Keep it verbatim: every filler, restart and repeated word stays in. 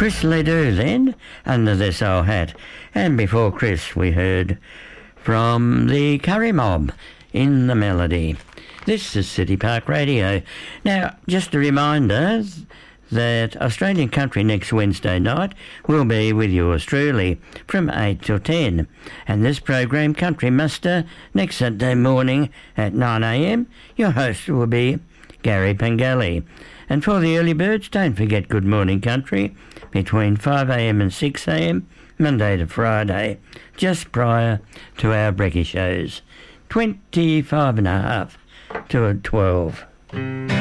Chris Ledoux then, Under This Old Hat. And before Chris, we heard from the Curry Mob, In the Melody. This is City Park Radio. Now, just a reminder that Australian Country next Wednesday night will be with yours truly from eight till ten. And this program, Country Muster, next Saturday morning at nine a m. Your host will be Gary Pengelly. And for the early birds, don't forget Good Morning Country between five a m and six a m, Monday to Friday, just prior to our brekkie shows. twenty-five and a half to twelve.